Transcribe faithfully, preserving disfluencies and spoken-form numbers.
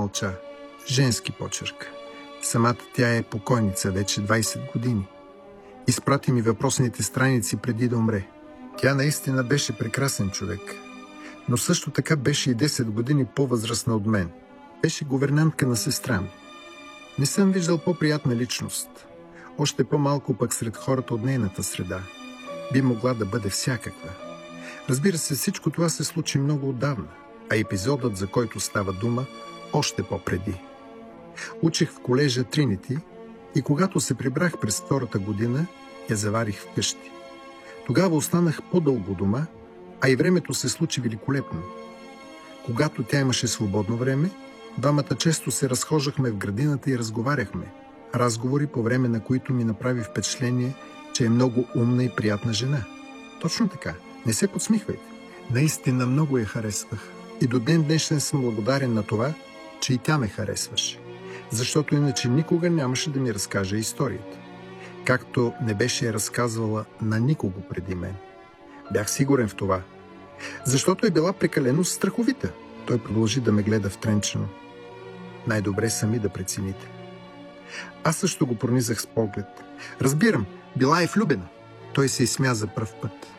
замълча. Женски почерк. Самата тя е покойница вече двайсет години. Изпрати ми въпросните страници преди да умре. Тя наистина беше прекрасен човек. Но също така беше и десет години по-възрастна от мен. Беше гувернантка на сестра ми. Не съм виждал по-приятна личност. Още по-малко пък сред хората от нейната среда. Би могла да бъде всякаква. Разбира се, всичко това се случи много отдавна, а епизодът, за който става дума, още по-преди. Учих в колежа Тринити и когато се прибрах през втората година, я заварих вкъщи. Тогава останах по-дълго дома, а и времето се случи великолепно. Когато тя имаше свободно време, двамата често се разхождахме в градината и разговаряхме. Разговори, по време на които ми направи впечатление, че е много умна и приятна жена. Точно така. Не се подсмихвайте. Наистина много я харесвах. И до ден днешен съм благодарен на това, че и тя ме харесваше. Защото иначе никога нямаше да ми разкаже историята. Както не беше я разказвала на никого преди мен. Бях сигурен в това. Защото е била прекалено страховита. Той продължи да ме гледа втренчено. Най-добре сами да прецените. Аз също го пронизах с поглед. Разбирам, била е влюбена. Той се изсмя за пръв път.